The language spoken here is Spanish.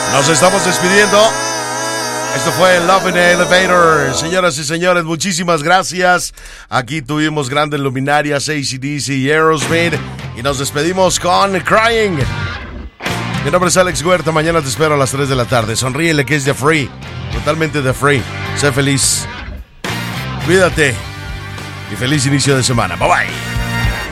Nos estamos despidiendo. Esto fue Love in the Elevator. Señoras y señores, muchísimas gracias. Aquí tuvimos grandes luminarias, AC/DC y Aerosmith. Y nos despedimos con Crying. Mi nombre es Alex Huerta. Mañana te espero a las 3 de la tarde. Sonríele, que es de free. Totalmente de free. Sé feliz. Cuídate. Y feliz inicio de semana. Bye bye.